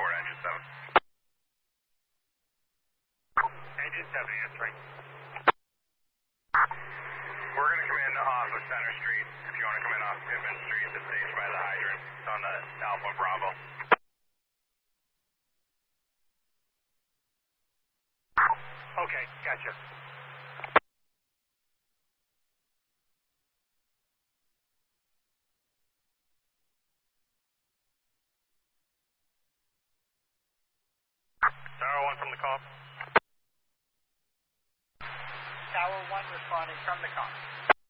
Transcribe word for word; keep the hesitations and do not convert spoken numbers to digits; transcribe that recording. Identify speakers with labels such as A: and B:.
A: report, engine seven.
B: Engine seven, that's right.
A: We're going to come in off of Center Street. If you want to come in off Pittman Street, the stage by the hydrant. It's on the Alpha Bravo.
B: Okay, gotcha.
A: Tower one from the call.
B: Tower one responding from the com.